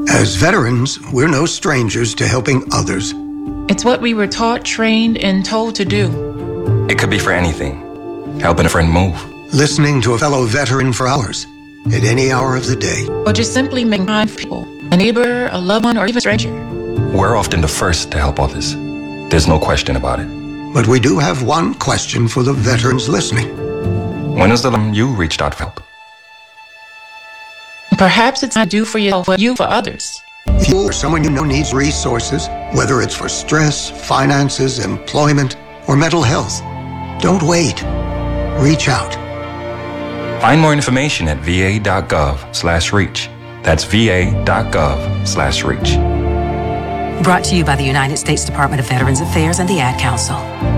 As veterans, we're no strangers to helping others. It's what we were taught, trained, and told to do. It could be for anything. Helping a friend move. Listening to a fellow veteran for hours, at any hour of the day. Or just simply making time for people. A neighbor, a loved one, or even a stranger. We're often the first to help others. There's no question about it. But we do have one question for the veterans listening. When was the time you reached out for help? Perhaps it's not do for yourself, but you for others. If you or someone you know needs resources, whether it's for stress, finances, employment, or mental health, don't wait. Reach out. Find more information at va.gov/reach. That's va.gov/reach. Brought to you by the United States Department of Veterans Affairs and the Ad Council.